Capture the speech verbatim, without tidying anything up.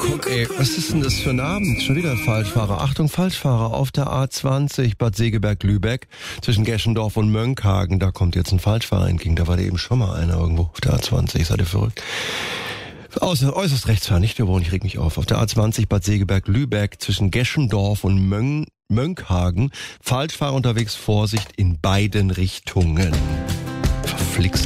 komm, ey, was ist denn das für ein Abend? Schon wieder ein Falschfahrer. Achtung, Falschfahrer auf der A zwanzig Bad Segeberg-Lübeck zwischen Geschendorf und Mönckehagen. Da kommt jetzt ein Falschfahrer entgegen. Da war da eben schon mal einer irgendwo auf der A zwanzig. Seid ihr verrückt? Außer, äußerst rechtsfahren, nicht? Wir wohnen, ich reg mich auf. Auf der A zwanzig Bad Segeberg-Lübeck zwischen Geschendorf und Mön- Mönckehagen. Falschfahrer unterwegs, Vorsicht in beiden Richtungen. Verflixt.